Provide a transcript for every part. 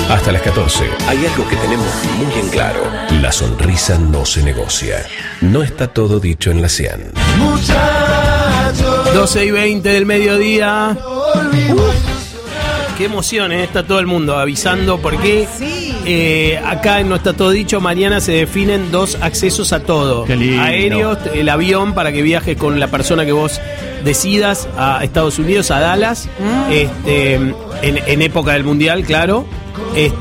Hasta las 14. Hay algo que tenemos muy en claro. La sonrisa no se negocia. No está todo dicho en la 100. 12:20 del mediodía. Qué emoción, ¿eh? Está todo el mundo avisando porque acá en No Está Todo Dicho mañana se definen 2 accesos a todo. Qué lindo. Aéreos, el avión para que viajes con la persona que vos decidas a Estados Unidos, a Dallas, en época del Mundial, claro. Y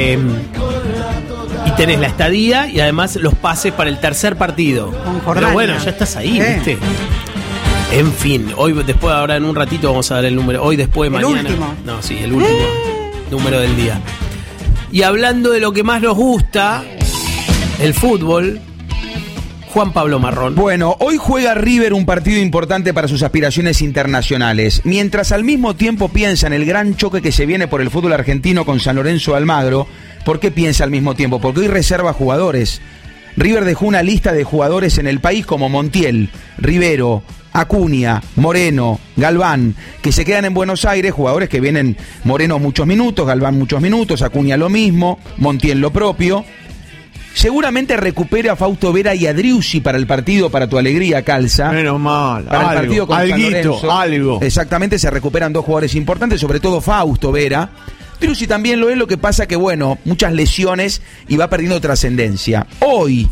tenés la estadía y además los pases para el tercer partido. Pero bueno, ya estás ahí, ¿viste? En fin, hoy después, ahora en un ratito vamos a dar el número. Hoy después, mañana. El último. No, sí, el último número del día. Y hablando de lo que más nos gusta, el fútbol, Juan Pablo Marrón. Bueno, hoy juega River un partido importante para sus aspiraciones internacionales. Mientras al mismo tiempo piensa en el gran choque que se viene por el fútbol argentino con San Lorenzo de Almagro. ¿Por qué piensa al mismo tiempo? Porque hoy reserva jugadores. River dejó una lista de jugadores en el país como Montiel, Rivero, Acuña, Moreno, Galván, que se quedan en Buenos Aires, jugadores que vienen, Moreno muchos minutos, Galván muchos minutos, Acuña lo mismo, Montiel lo propio. Seguramente recupere a Fausto Vera y a Driussi para el partido, para tu alegría, Calza. Menos mal. Para el partido con San Lorenzo. Algo. Exactamente, se recuperan 2 jugadores importantes, sobre todo Fausto Vera. Driussi también lo que pasa que, bueno, muchas lesiones y va perdiendo trascendencia. Hoy,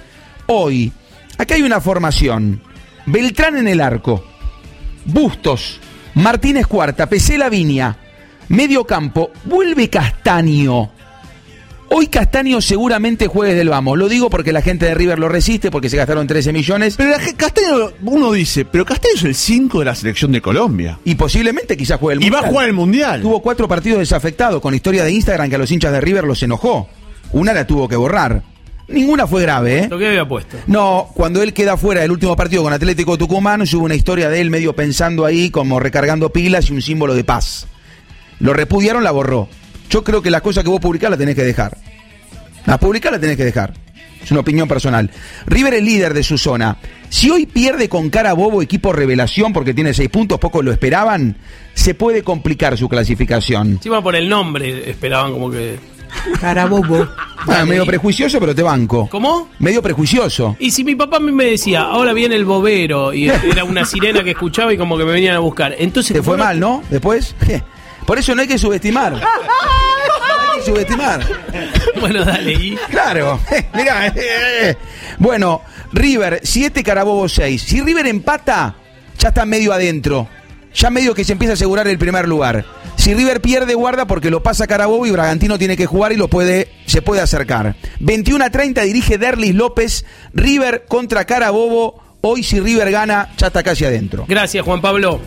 acá hay una formación. Beltrán en el arco, Bustos, Martínez Cuarta, Pesela Viña, medio campo, vuelve Castaño. Hoy Castaño seguramente juegue del vamos. Lo digo porque la gente de River lo resiste, porque se gastaron 13 millones. Pero Castaño, uno dice, pero Castaño es el 5 de la selección de Colombia. Y posiblemente quizás juegue el Mundial. Y va a jugar el Mundial. Tuvo 4 partidos desafectados, con historia de Instagram que a los hinchas de River los enojó. Una la tuvo que borrar. Ninguna fue grave, ¿eh? Lo que había puesto. No, cuando él queda fuera del último partido con Atlético Tucumán, hubo una historia de él medio pensando ahí, como recargando pilas y un símbolo de paz. Lo repudiaron, la borró. Yo creo que las cosas que vos publicás las tenés que dejar. Las publicás las tenés que dejar. Es una opinión personal. River es líder de su zona. Si hoy pierde con Carabobo, equipo revelación, porque tiene 6 puntos, pocos lo esperaban, se puede complicar su clasificación. Encima por el nombre esperaban como que... Carabobo. Medio prejuicioso, pero te banco. ¿Cómo? Medio prejuicioso. Y si mi papá me decía, ahora viene el bobero, y era una sirena que escuchaba y como que me venían a buscar. Entonces te fue mal, ¿no? Después. Por eso no hay que subestimar. No hay que subestimar. Bueno, dale. ¿Y? Claro. Mirá. Bueno, River 7, Carabobo 6. Si River empata, ya está medio adentro. Ya medio que se empieza a asegurar el primer lugar. Si River pierde, guarda porque lo pasa Carabobo y Bragantino tiene que jugar y se puede acercar. 21:30 dirige Derlis López. River contra Carabobo. Hoy si River gana, ya está casi adentro. Gracias, Juan Pablo.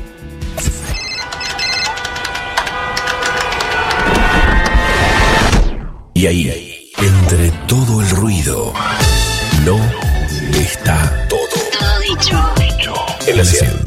Y ahí, entre todo el ruido, no está todo. Todo dicho. En la 100.